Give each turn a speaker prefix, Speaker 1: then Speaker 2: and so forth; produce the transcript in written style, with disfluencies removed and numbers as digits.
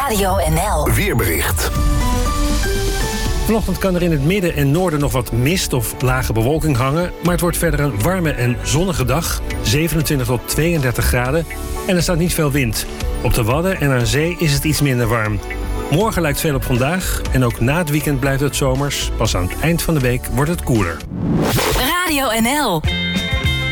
Speaker 1: Radio NL.
Speaker 2: Weerbericht.
Speaker 3: Vanochtend kan er in het midden en noorden nog wat mist of lage bewolking hangen, maar het wordt verder een warme en zonnige dag, 27 tot 32 graden, en er staat niet veel wind. Op de Wadden en aan zee is het iets minder warm. Morgen lijkt veel op vandaag en ook na het weekend blijft het zomers. Pas aan het eind van de week wordt het koeler.
Speaker 1: Radio NL.